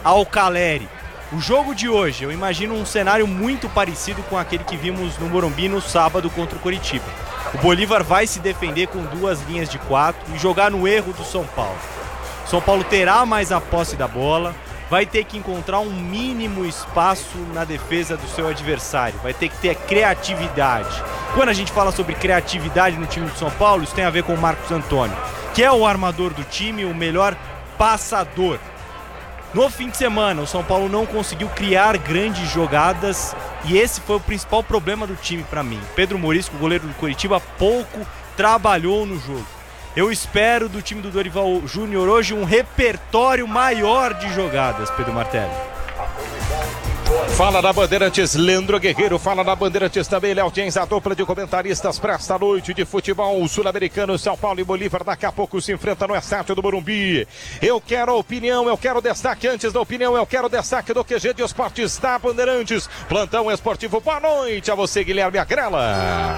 ao Caleri. O jogo de hoje, eu imagino um cenário muito parecido com aquele que vimos no Morumbi no sábado contra o Coritiba. O Bolívar vai se defender com 2 linhas de 4 e jogar no erro do São Paulo. São Paulo terá mais a posse da bola, vai ter que encontrar um mínimo espaço na defesa do seu adversário, vai ter que ter criatividade. Quando a gente fala sobre criatividade no time do São Paulo, isso tem a ver com o Marcos Antônio, que é o armador do time, o melhor passador. No fim de semana, o São Paulo não conseguiu criar grandes jogadas e esse foi o principal problema do time para mim. Pedro Morisco, goleiro do Coritiba, pouco trabalhou no jogo. Eu espero do time do Dorival Júnior hoje um repertório maior de jogadas, Pedro Martelli. Fala da Bandeirantes, Leandro Guerreiro. Fala da Bandeirantes também, Léo Jens, a dupla de comentaristas para esta noite de futebol sul-americano. São Paulo e Bolívar daqui a pouco se enfrentam no estádio do Morumbi. Eu quero a opinião, eu quero destaque antes da opinião, eu quero destaque do QG de Esportes da Bandeirantes. Plantão esportivo, boa noite a você, Guilherme Agrela.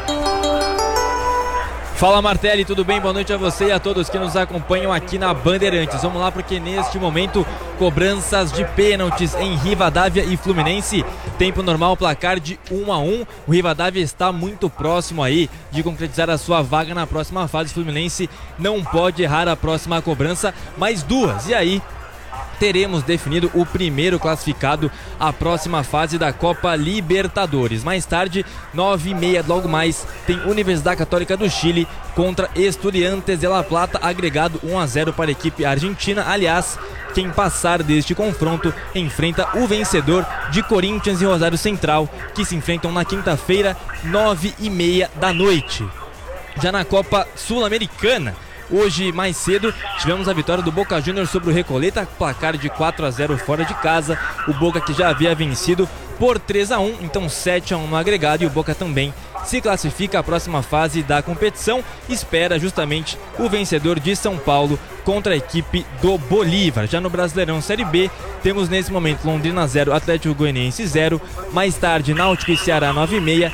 Fala Martelli, tudo bem? Boa noite a você e a todos que nos acompanham aqui na Bandeirantes. Vamos lá porque neste momento, cobranças de pênaltis em Rivadavia e Fluminense. Tempo normal, placar de 1-1. O Rivadavia está muito próximo aí de concretizar a sua vaga na próxima fase. O Fluminense não pode errar a próxima cobrança, mais 2. E aí teremos definido o primeiro classificado à próxima fase da Copa Libertadores. Mais tarde, 9h30, logo mais, tem Universidade Católica do Chile contra Estudiantes de La Plata, agregado 1-0 para a equipe argentina. Aliás, quem passar deste confronto enfrenta o vencedor de Corinthians e Rosário Central, que se enfrentam na quinta-feira, 9h30 da noite. Já na Copa Sul-Americana, hoje, mais cedo, tivemos a vitória do Boca Juniors sobre o Recoleta, placar de 4-0 fora de casa. O Boca que já havia vencido por 3-1, então 7-1 no agregado, e o Boca também se classifica à próxima fase da competição. Espera justamente o vencedor de São Paulo contra a equipe do Bolívar. Já no Brasileirão Série B, temos nesse momento Londrina 0, Atlético Goianiense 0. Mais tarde, Náutico e Ceará 9h30.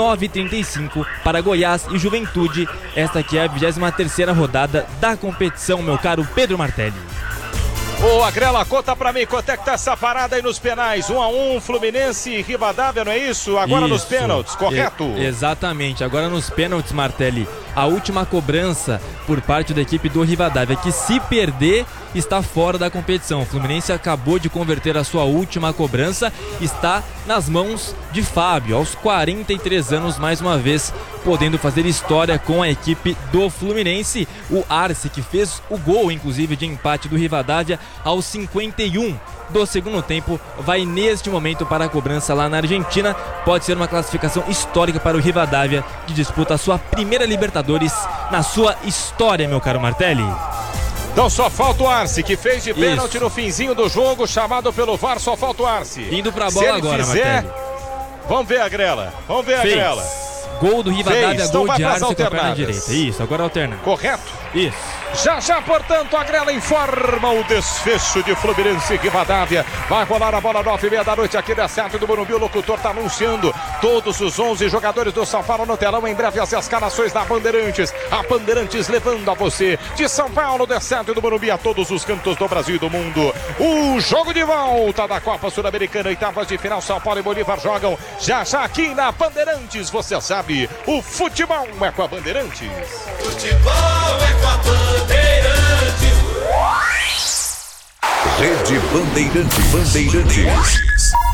9h35 para Goiás e Juventude. Esta aqui é a 23ª rodada da competição, meu caro Pedro Martelli. Ô Agrela, conta pra mim quanto é que tá essa parada aí nos penais. 1-1, Fluminense e Rivadavia, não é isso? Agora nos pênaltis, correto? Exatamente, agora nos pênaltis, Martelli. A última cobrança por parte da equipe do Rivadavia, que se perder, está fora da competição. O Fluminense acabou de converter a sua última cobrança, está nas mãos de Fábio, aos 43 anos, mais uma vez, podendo fazer história com a equipe do Fluminense. O Arce, que fez o gol, inclusive, de empate do Rivadavia aos 51 do segundo tempo, vai neste momento para a cobrança lá na Argentina. Pode ser uma classificação histórica para o Rivadavia, que disputa a sua primeira Libertadores na sua história, meu caro Martelli. Então só falta o Arce, que fez de pênalti no finzinho do jogo, chamado pelo VAR, só falta o Arce. Indo pra bola agora, fizer, Martelli. Vamos ver a Agrela, vamos ver a Agrela. Gol do Rivadavia, então gol de Arce com a perna alternadas. direita. Isso, agora alterna. Correto? Isso. Já, portanto, a Agrela informa o desfecho de Fluminense e Rivadavia. Vai rolar a bola 9h30 da noite aqui da Sete do Morumbi. O locutor está anunciando todos os 11 jogadores do São Paulo no telão. Em breve as escalações da Bandeirantes. A Bandeirantes levando a você de São Paulo, da Sete do Morumbi, a todos os cantos do Brasil e do mundo. O jogo de volta da Copa Sul-Americana, oitavas de final. São Paulo e Bolívar jogam já aqui na Bandeirantes. Você sabe, o futebol é com a Bandeirantes. Futebol é com a Bandeirantes. Rede Bandeirantes.